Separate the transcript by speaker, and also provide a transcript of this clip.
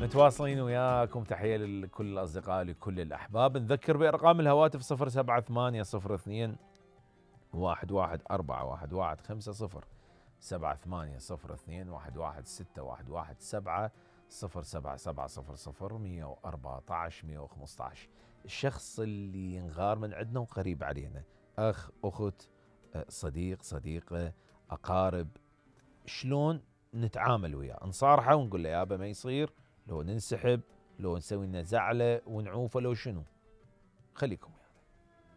Speaker 1: متواصلين وياكم، تحية لكل الأصدقاء لكل الأحباب. نذكر بأرقام الهواتف 07802 1141150 7802 11617 07700 114 115. الشخص اللي ينغار من عندنا وقريب علينا، أخ، أخت، صديق، صديقة، أقارب، شلون نتعامل وياه؟ نصارحه ونقول له يابا ما يصير، لو ننسحب، لو نسوي لنا زعله ونعوفه، لو شنو؟ خليكم